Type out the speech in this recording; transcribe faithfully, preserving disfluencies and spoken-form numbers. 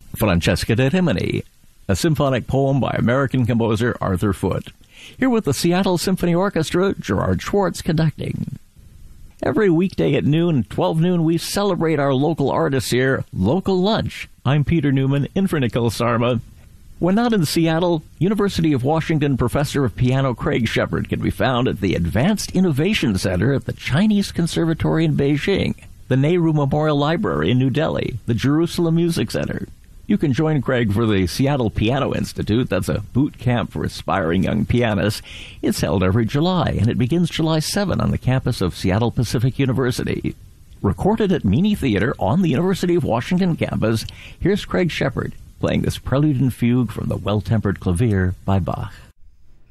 Francesca da Rimini, a symphonic poem by American composer Arthur Foote. Here with the Seattle Symphony Orchestra, Gerard Schwartz conducting. Every weekday at noon, twelve noon, we celebrate our local artists here, Local Lunch. I'm Peter Newman, in for Nicole Sarma. When not in Seattle, University of Washington professor of piano Craig Shepard can be found at the Advanced Innovation Center at the Chinese Conservatory in Beijing, the Nehru Memorial Library in New Delhi, the Jerusalem Music Center. You can join Craig for the Seattle Piano Institute. That's a boot camp for aspiring young pianists. It's held every July, and it begins July seventh on the campus of Seattle Pacific University. Recorded at Meany Theater on the University of Washington campus, here's Craig Shepard playing this Prelude and Fugue from the Well-Tempered Clavier by Bach.